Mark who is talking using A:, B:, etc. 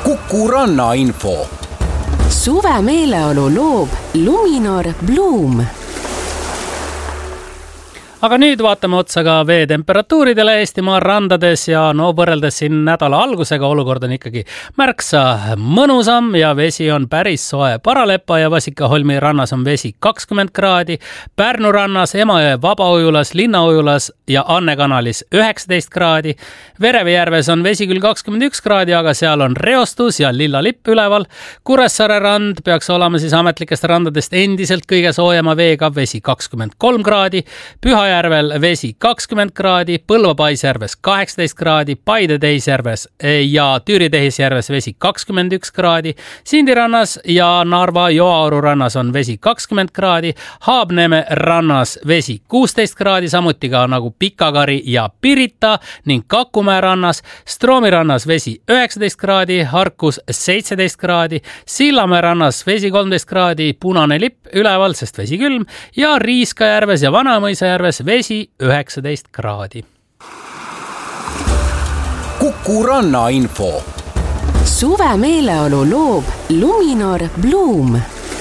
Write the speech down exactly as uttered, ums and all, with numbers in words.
A: Kuku Rannainfo.
B: Suve meeleolu loob Luminor Bloom.
C: Aga nüüd vaatame otsa ka veetemperatuuridele Eestimaa randades ja no võrreldes siin nädala algusega olukord on ikkagi märksa mõnusam ja vesi on päris soe. Paralepa ja Vasikaholmi rannas on vesi kakskümmend kraadi, Pärnu rannas, Emajõe Vabaujulas, Linnaujulas ja Anne kanalis üheksateist kraadi. Verevejärves on vesi küll kakskümmend üks kraadi, aga seal on reostus ja lilla lipp üleval. Kuressaare rand peaks olema siis ametlikest randadest endiselt kõige soojema veega, vesi kakskümmend kolm kraadi, Püha Järvel vesi kakskümmend kraadi, Põlva Paisjärves kaheksateist kraadi, Paide Teisjärves ja Tüüri Tehisjärves vesi kakskümmend üks kraadi, Sindi rannas ja Narva Joaoru rannas on vesi kakskümmend kraadi, Haabneme rannas vesi kuusteist kraadi, samuti ka nagu Pikakari ja Pirita ning Kakumäe rannas, Stroomi rannas vesi üheksateist kraadi, Harkus seitseteist kraadi, Sillamäe rannas vesi kolmteist kraadi, punane lipp üleval, sest vesi külm ja Riiskajärves ja Vanamõisa järves vesi üheksateist kraadi.
A: Kuku Rannainfo.
B: Suve meeleolu loob Luminor Bloom.